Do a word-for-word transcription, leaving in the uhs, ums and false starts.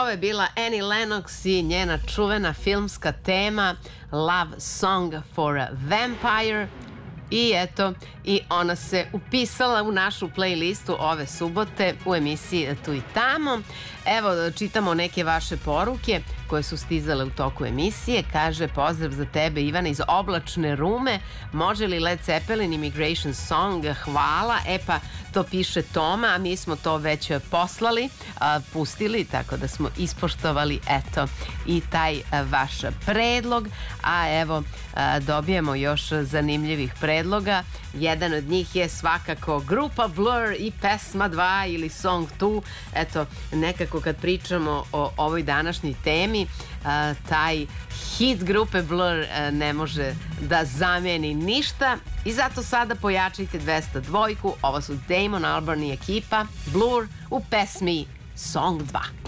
Ovo je bila Annie Lennox i njena čuvena filmska tema Love Song for a Vampire. I eto, i ona se upisala u našu playlistu ove subote u emisiji Tu i tamo. Evo, čitamo neke vaše poruke koje su stizale u toku emisije. Kaže, pozdrav za tebe Ivana iz Oblačne Rume. Može li Led Zeppelin Immigration Song? Hvala. E pa, to piše Toma, a mi smo to već poslali, a, pustili, tako da smo ispoštovali, eto, i taj a, vaš predlog. A evo, a, dobijemo još zanimljivih predloga. Jedan od njih je svakako grupa Blur i pesma dva ili song dva. Eto, nekako kad pričamo o ovoj današnjoj temi, a, taj hit grupe Blur a, ne može da zameni ništa i zato sada pojačajte dvesta dva. Ovo su Damon Albarn i ekipa Blur u pesmi Song dva.